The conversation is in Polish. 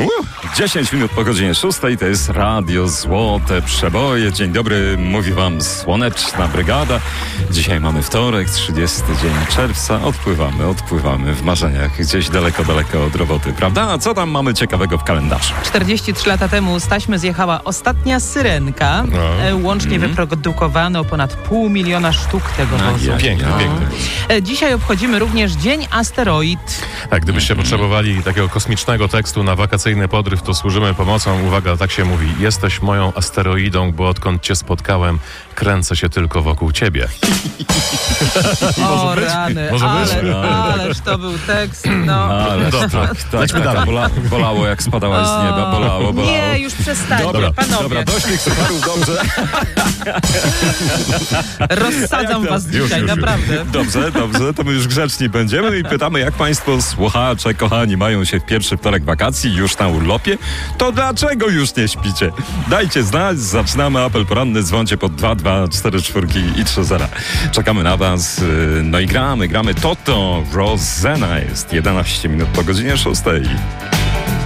10 minut po godzinie 6 to jest Radio Złote Przeboje. Dzień dobry, mówi wam Słoneczna Brygada. Dzisiaj mamy wtorek, 30 dzień czerwca. Odpływamy w marzeniach gdzieś daleko, daleko od roboty, prawda? A co tam mamy ciekawego w kalendarzu? 43 lata temu z taśmy zjechała ostatnia Syrenka. Łącznie wyprodukowano ponad 500 000 sztuk tego wozu. Piękny. Dzisiaj obchodzimy również Dzień Asteroid. Tak, gdybyście potrzebowali takiego kosmicznego tekstu na wakacyjny podryw, to służymy pomocą. Uwaga, tak się mówi. Jesteś moją asteroidą, bo odkąd cię spotkałem, kręcę się tylko wokół ciebie. O rany, ależ to był tekst, no. Ale tak, bolało jak spadałeś z nieba, bolało. Nie, już przestańcie, panowie. Dobra, dość tych sucharów, dobrze. Rozsadzam was dzisiaj, naprawdę. Dobrze, to my już grzeczni będziemy i pytamy, jak państwo słuchacze, kochani, mają się w pierwszy wtorek wakacji, już na urlopie, to dlaczego już nie śpicie? Dajcie znać, zaczynamy apel poranny, dzwoncie pod 2244 i 30. Czekamy na was, no i gramy Toto, Rosanna, jest 11 minut po godzinie 6.